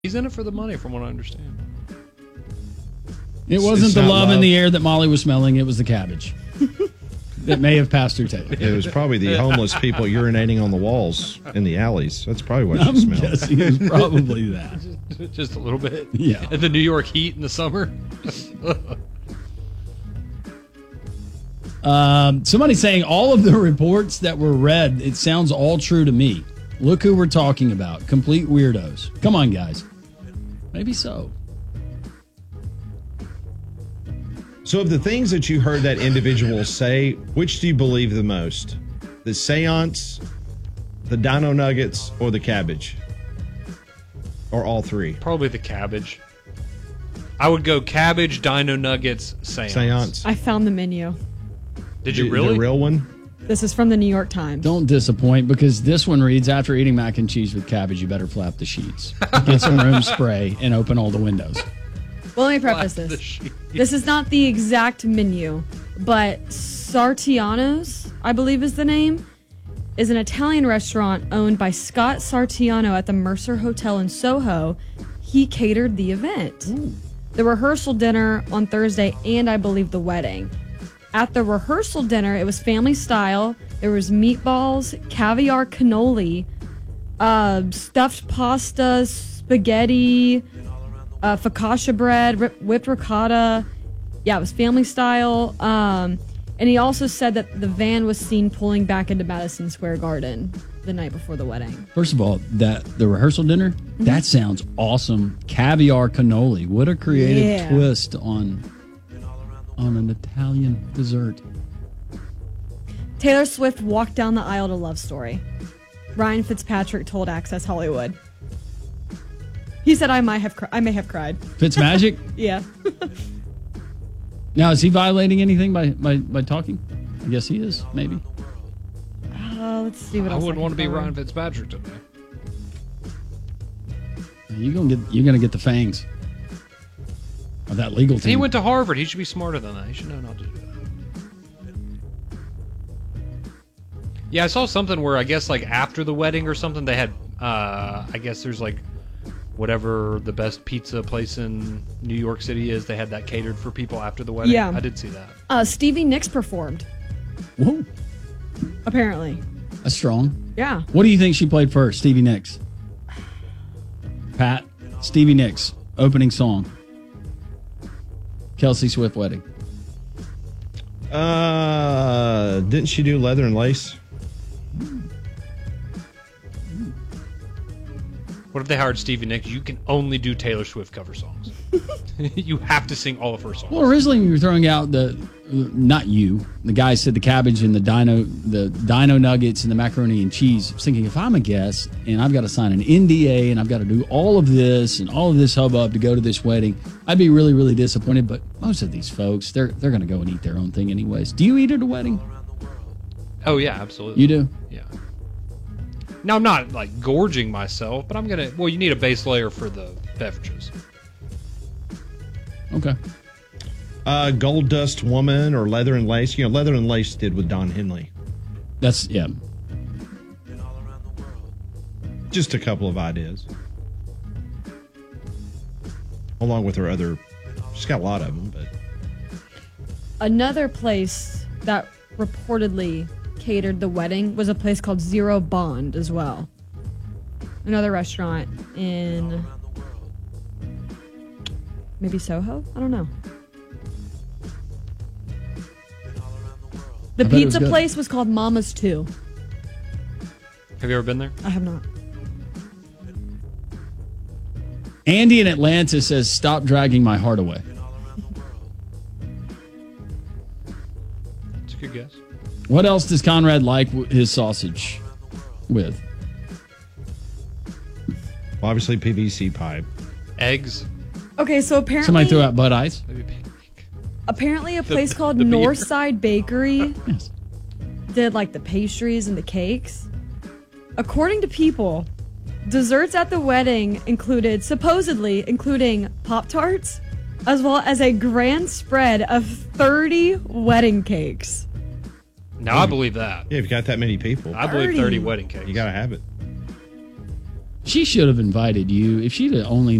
He's in it for the money, from what I understand. It wasn't the love in the air that Molly was smelling. It was the cabbage that may have passed her tail. It was probably the homeless people urinating on the walls in the alleys. That's probably what I'm she smelled. guessing it was probably that. Just a little bit. Yeah. And the New York heat in the summer. Somebody saying all of the reports that were read, it sounds all true to me. Look who we're talking about. Complete weirdos. Come on, guys. Maybe so. So of the things that you heard that individual say, which do you believe the most? The seance, the dino nuggets, or the cabbage? Or all three? Probably the cabbage. I would go cabbage, dino nuggets, seance. I found the menu. Did you really? The real one? This is from the New York Times. Don't disappoint, because this one reads, after eating mac and cheese with cabbage, you better flap the sheets. Get some room spray and open all the windows. Well, let me preface this. This is not the exact menu, but Sartiano's, I believe is the name, is an Italian restaurant owned by Scott Sartiano at the Mercer Hotel in Soho. He catered the event. Ooh. The rehearsal dinner on Thursday, and I believe the wedding. At the rehearsal dinner, it was family style. There was meatballs, caviar cannoli, stuffed pasta, spaghetti, focaccia bread, whipped ricotta. Yeah, it was family style. And he also said that the van was seen pulling back into Madison Square Garden the night before the wedding. First of all, the rehearsal dinner, that sounds awesome. Caviar cannoli. What a creative twist on an Italian dessert. Taylor Swift walked down the aisle to Love Story. Ryan Fitzpatrick told Access Hollywood. He said, I may have cried. Fitzmagic? Yeah. Now, is he violating anything by talking? I guess he is, maybe. Let's see what I else wouldn't want to be cover. Ryan Fitzpatrick today. You're gonna get the fangs of that legal team. He went to Harvard. He should be smarter than that. He should know not to do that. Yeah, I saw something where I guess like after the wedding or something, they had, I guess there's like whatever the best pizza place in New York City is, they had that catered for people after the wedding. Yeah. I did see that. Stevie Nicks performed. Whoa, Apparently. that's strong. Yeah. What do you think she played first? Stevie Nicks. Pat, Stevie Nicks, opening song. Kelsey Swift wedding. Didn't she do Leather and Lace? What if they hired Stevie Nicks? You can only do Taylor Swift cover songs. You have to sing all of her songs. Well, originally you were throwing out not you. The guy said the cabbage and the dino nuggets and the macaroni and cheese. I was thinking, if I'm a guest and I've got to sign an NDA and I've got to do all of this and all of this hubbub to go to this wedding, I'd be really, really disappointed. But most of these folks, they're going to go and eat their own thing anyways. Do you eat at a wedding? Oh, yeah, absolutely. You do? Yeah. Now, I'm not, like, gorging myself, but I'm going to... Well, you need a base layer for the beverages. Okay. Gold Dust Woman or Leather and Lace. You know, Leather and Lace did with Don Henley. That's, yeah. Just a couple of ideas. Along with her other... She's got a lot of them, but... Another place that reportedly catered the wedding was a place called Zero Bond as well. Another restaurant in maybe Soho? I don't know. The pizza place was called Mama's 2. Have you ever been there? I have not. Andy in Atlanta says, stop dragging my heart away. That's a good guess. What else does Conrad like his sausage with? Well, obviously PVC pipe. Eggs. Okay, so apparently Somebody threw out Bud Ice? apparently a place called the beer. Northside Bakery Yes. did like the pastries and the cakes. According to People, desserts at the wedding supposedly including Pop-Tarts, as well as a grand spread of 30 wedding cakes. Now, I believe that. Yeah, if you got that many people, I believe 30 wedding cakes. you got to have it. She should have invited you. If she'd have only